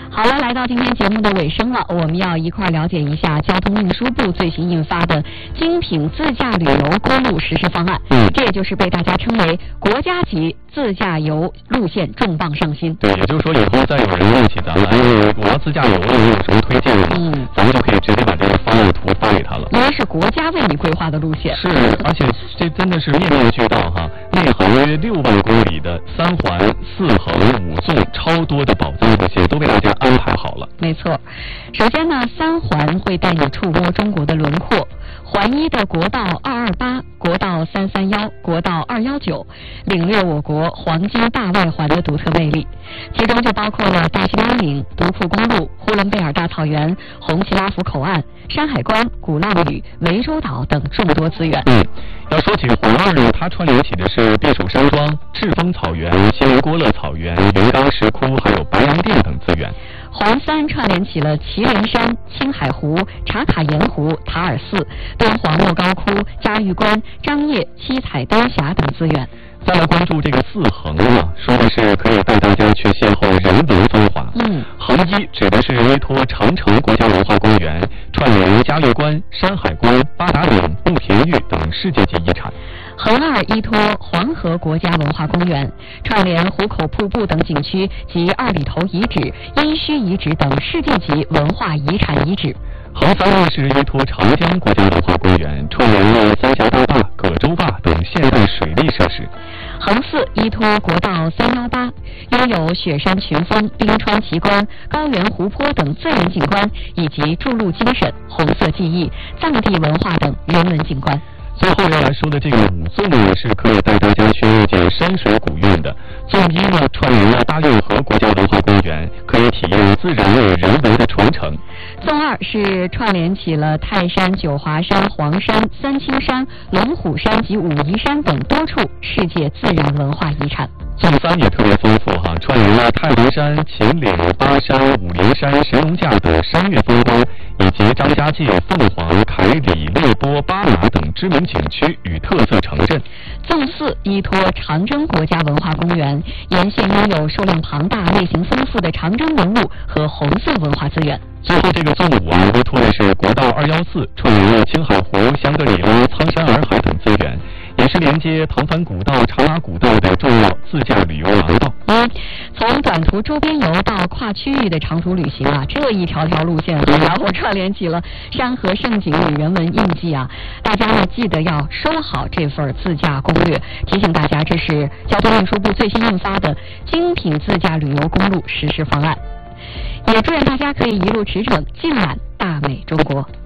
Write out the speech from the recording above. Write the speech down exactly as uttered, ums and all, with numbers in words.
好了，来到今天节目的尾声了，我们要一块了解一下交通运输部最新印发的精品自驾旅游公路实施方案。嗯，这也就是被大家称为国家级自驾游路线重磅上新。 对，也就是说以后再有人问起咱们，哎，我要自驾游了，你有什么推荐的？嗯，咱们就可以直接把这个方案图发给他了。 因为是国家为你规划的路线。 是，而且这真的是面面俱到哈，内含约六万公里的三环、四横、五纵超多的宝藏路线都被大家安排好了。 没错，首先呢，三环会带你触摸中国的轮廓。环一的国道二二八、国道三三幺、国道二一九，领略我国黄金大外环的独特魅力，其中就包括了大兴安岭、独库公路、呼伦贝尔大草原、红旗拉福口岸、山海关、鼓浪屿、涠洲岛等众多资源。 嗯，要说起环二呢，它串联起的是避暑山庄、赤峰草原、锡林郭勒草原、云冈石窟，还有白洋淀等资源。 环三串联起了祁连山、青海湖、茶卡盐湖、塔尔寺、敦煌莫高窟、嘉峪关、张掖、七彩丹霞等资源。 再来关注这个四横啊，说的是可以带大家去邂逅人文风华。嗯，横一指的是依托长城国家文化公园，串联嘉峪关、山海关、八达岭、不平峪等世界级遗产。 横二依托黄河国家文化公园，串联壶口瀑布等景区及二里头遗址、殷墟遗址等世界级文化遗产遗址。 横三呢是依托长江国家文化公园，串联了三峡大坝、葛洲坝等现代水利设施。 横四依托国道三一八，拥有雪山群峰、冰川奇观、高原湖泊等自然景观，以及筑路精神、红色记忆、藏地文化等人文景观。 最后要来说的这个五纵呢，是可以带大家去遇见山水古韵的。纵一呢，串联了大运河国家文化公园，可以体验自然与人文的传承。 纵二是串联起了泰山、九华山、黄山、三清山、龙虎山及武夷山等多处世界自然文化遗产。 纵三也特别丰富哈，串联了太行山、秦岭、巴山、武陵山、神农架等山岳风光，以及张家界、凤凰、凯里、乐波、巴拿等知名景区与特色城镇。 纵四依托长征国家文化公园，沿线拥有数量庞大、类型丰富的长征文物和红色文化资源。 最后这个纵五啊，依托的是国道二一四，串联了青海湖、香格里拉、苍山洱海等资源，也是连接唐番古道、长马古道的重要自驾旅游廊道。 嗯，从短途周边游到跨区域的长途旅行啊，这一条条路线然后串联起了山河胜景与人文印记啊。大家呢记得要收好这份自驾攻略，提醒大家，这是交通运输部最新印发的精品自驾旅游公路实施方案。也祝愿大家可以一路驰骋，尽览大美中国。